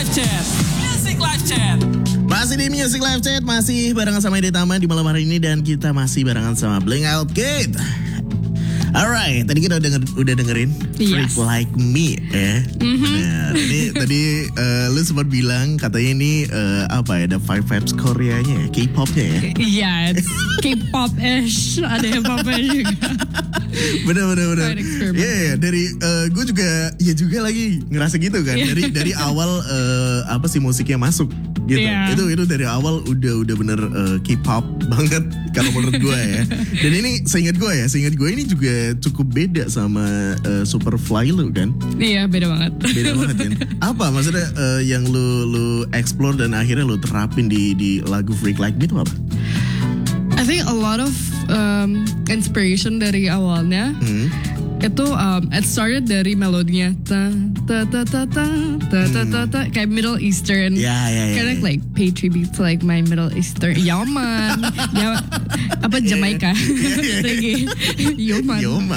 Live Chat. Music Live Chat. Masih di Music Live Chat, masih barengan sama Ide Tama di malam hari ini dan kita masih barengan sama Blink Out Kid. Alright, tadi kita udah dengerin Freak Like Me ya. Benar. Ini tadi lu sempat bilang katanya ini apa ya, ada Five Vibes Koreanya ya, K-popnya ya. Iya, K-pop-ish, ada hip-hopnya juga. Bener. Iya, dari gue juga lagi ngerasa gitu kan. Dari awal apa sih musiknya masuk gitu. Yeah. Itu dari awal udah bener K-pop banget kalau menurut gue ya. Dan ini seingat gue ini juga cukup beda sama Superfly lu kan. Iya, beda banget. Beda banget kan. Apa maksudnya yang lu explore dan akhirnya lu terapin di lagu Freak Like Me itu apa? I think a lot of inspiration dari awalnya itu it started dari melodinya ta ta ta ta ta ta ta ta ta kayak Middle Eastern. Kind of like pay tribute to like my Middle Eastern Yaman. Ya apa Jamaica. Reggae. Yaman.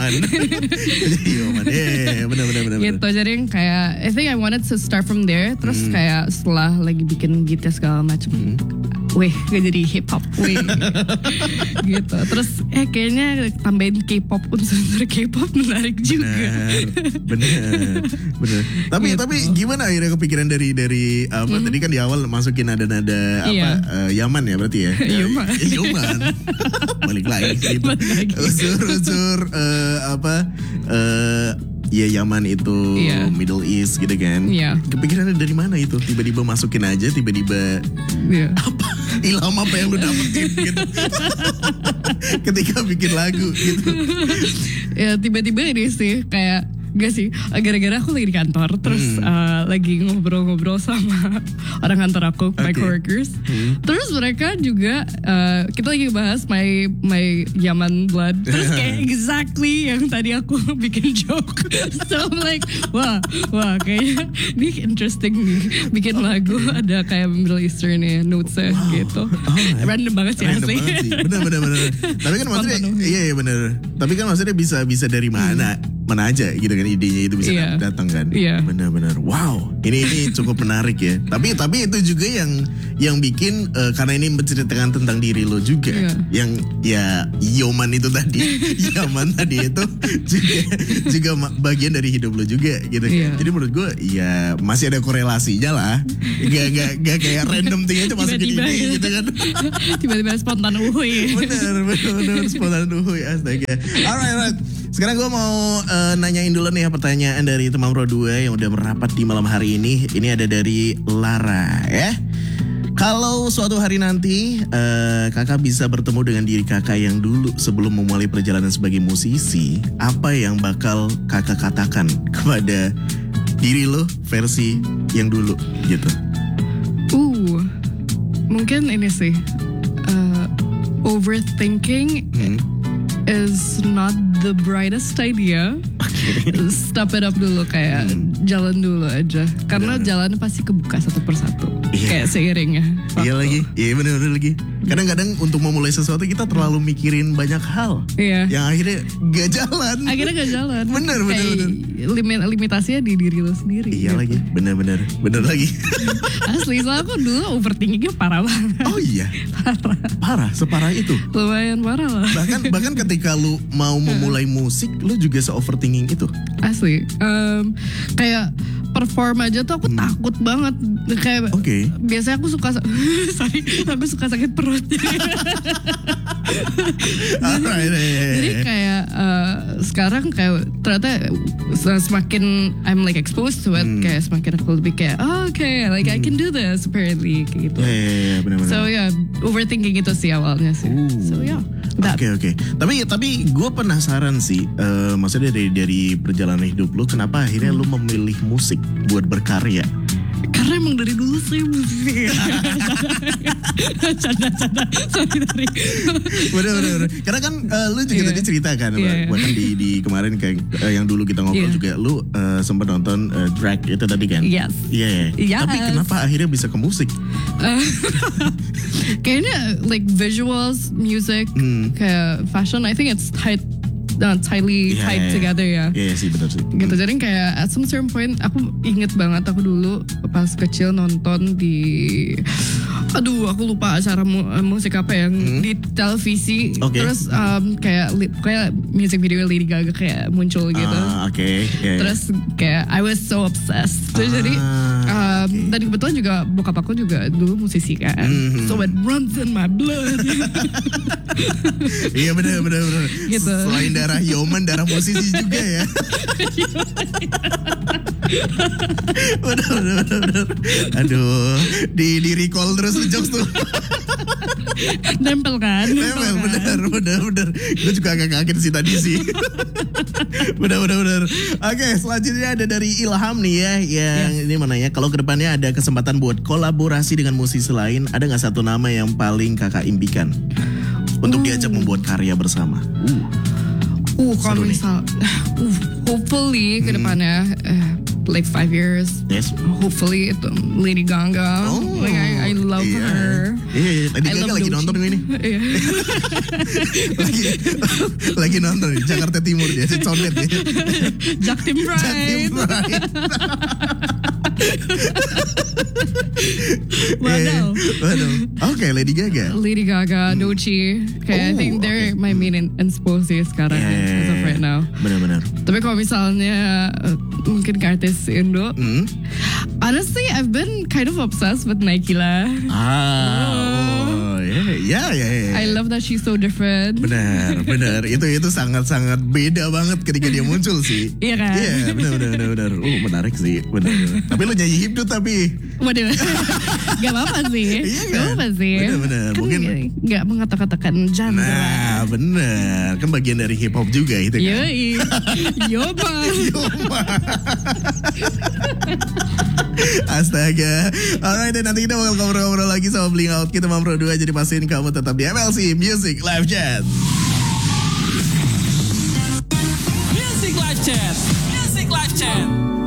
Benar. Gitu, jadi yang kayak I think I wanted to start from there, terus kayak setelah lagi bikin gitu segala macam. Weh, gak jadi hip hop, gitu. Terus kayaknya tambahin K-pop, unsur K-pop menarik juga. Bener. Tapi gitu. tapi gimana akhirnya kepikiran dari apa? Tadi kan di awal masukin nada-nada apa? Yaman ya berarti ya? Yaman. Balik lagi. Gitu. Unsur apa? Ya Yaman itu Middle East gitu kan. Kepikirannya dari mana itu? Tiba-tiba masukin aja, tiba-tiba apa? Ilham apa yang lu dapetin gitu? Ketika bikin lagu gitu. Ya tiba-tiba ini sih kayak gak sih, gara-gara aku lagi di kantor terus lagi ngobrol-ngobrol sama orang kantor aku, my coworkers. Terus mereka juga kita lagi bahas my Yaman blood. Terus kayak exactly yang tadi aku bikin joke. So I'm like, wah kayaknya ini interesting nih. Bikin lagu ada kayak Middle Eastern ya notesnya gitu. Random banget sih asli. Bener. Tapi kan maksudnya iya bener. Tapi kan maksudnya bisa dari mana aja gitu kan, idenya itu bisa datang kan. Benar. Wow, ini cukup menarik ya. Tapi itu juga yang bikin karena ini menceritakan tentang diri lo juga. Yang ya Yaman itu tadi itu juga bagian dari hidup lo juga gitu. Jadi menurut gue ya masih ada korelasinya lah. Gak kayak random thing aja masukin ini gitu kan. Tiba-tiba spontan uhuy. Bener spontan uhuy, astaga. Alright. Sekarang gue mau nanyain dulu nih pertanyaan dari teman Pro 2 yang udah merapat di malam hari ini. Ini ada dari Lara ya. Kalau suatu hari nanti kakak bisa bertemu dengan diri kakak yang dulu sebelum memulai perjalanan sebagai musisi, apa yang bakal kakak katakan kepada diri lo versi yang dulu gitu? Mungkin ini sih overthinking is not the brightest idea. Stop it up dulu, kayak jalan dulu aja. Karena jalan pasti kebuka satu persatu. Kayak seiringnya. Iya lagi, iya bener lagi. Kadang-kadang untuk memulai sesuatu kita terlalu mikirin banyak hal. Yang akhirnya gak jalan. Bener. Limitasinya di diri lo sendiri. Iya gitu. Lagi, bener lagi. Asli, soalnya aku dulu overthinkingnya parah banget. Oh iya? Parah, separah itu? Lumayan parah lah. Bahkan ketika lu mau memulai musik, lu juga se-overthinking itu? Asli, kayak perform aja tuh aku takut banget. Kayak biasanya aku suka sakit perut. Jadi kayak sekarang kayak ternyata semakin I'm like exposed to it, kayak semakin aku lebih kayak like I can do this apparently kayak gitu. Benar. So overthinking itu sih awalnya sih. So Oke. Tapi gue penasaran sih, maksudnya dari perjalanan hidup lu, kenapa akhirnya lu memilih musik buat berkarya? Karena emang dari dulu saya musisi. Canda. Bener. Karena kan lu juga tadi cerita kan, bahkan di kemarin kayak yang dulu kita ngobrol juga, lu sempat nonton drag itu tadi kan? Yes. Tapi kenapa akhirnya bisa ke musik? Kayaknya like visuals, music, kayak fashion. I think it's tied tightly tied together ya. Iya sih benar sih. Gitu, jadi kayak at some certain point aku inget banget aku dulu pas kecil nonton di, aduh aku lupa acara musik apa yang di televisi. Terus kayak music video Lady Gaga kayak muncul gitu. Terus kayak I was so obsessed. Jadi dan kebetulan juga bokap aku juga dulu musisi kan. So it runs in my blood. Iya benar. Gitu. Selain darah Yoman, darah musisi juga ya. Benar. Aduh, di recall terus jokes tuh. Nempel kan? Benar. Gue juga agak kaget sih tadi sih. Benar. Oke, selanjutnya ada dari Ilham nih ya, yang ini menanya kalau kedepannya ada kesempatan buat kolaborasi dengan musisi lain, ada nggak satu nama yang paling kakak impikan untuk diajak membuat karya bersama? Kalau misal, hopefully kedepannya like 5 years. Yes. Hopefully itu Lady Gaga. Like I love her. Iya, Lady Gaga lagi nonton ini. lagi nonton di Jakarta Timur dia, condet ya. Jaktim Pride. Waduh. Oke, Lady Gaga, Doechii. I think they're my main inspirasi sekarang as of right now. Benar. Tapi kalau misalnya mungkin ke artis Indo, honestly I've been kind of obsessed with Naikila. Ya. I love that she's so different. Benar. Itu sangat beda banget ketika dia muncul sih. Iya kan? Iya, benar. Menarik sih, benar. Tapi lo nyanyi hipdut tapi. Waduh. Gak apa-apa sih. Iya kan? Gak apa-apa sih. Benar. Kan mungkin gak mengatakan genre. Nah, benar. Kan bagian dari hip hop juga itu kan. Yoba. Astaga. Alright, dan nanti kita bakal ngobrol-ngobrol lagi sama Bling Out. Kita mau berdua, jadi pastiin kamu tetap di MLC Music Live Chat. Music Live Chat.